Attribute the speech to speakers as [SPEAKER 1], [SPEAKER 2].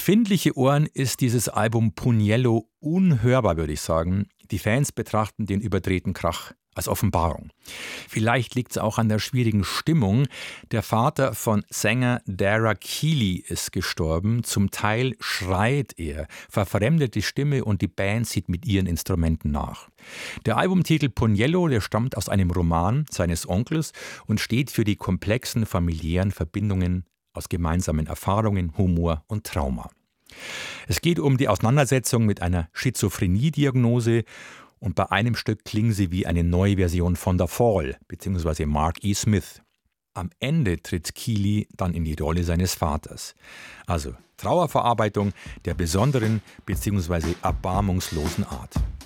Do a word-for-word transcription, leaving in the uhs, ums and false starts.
[SPEAKER 1] empfindliche Ohren ist dieses Album Pugnello unhörbar, würde ich sagen. Die Fans betrachten den überdrehten Krach als Offenbarung. Vielleicht liegt es auch an der schwierigen Stimmung. Der Vater von Sänger Dara Keeley ist gestorben. Zum Teil schreit er, verfremdet die Stimme und die Band sieht mit ihren Instrumenten nach. Der Albumtitel Pugnello, der stammt aus einem Roman seines Onkels und steht für die komplexen familiären Verbindungen aus gemeinsamen Erfahrungen, Humor und Trauma. Es geht um die Auseinandersetzung mit einer Schizophrenie-Diagnose. Und bei einem Stück klingen sie wie eine neue Version von The Fall bzw. Mark E. Smith. Am Ende tritt Keeley dann in die Rolle seines Vaters. Also Trauerverarbeitung der besonderen bzw. erbarmungslosen Art.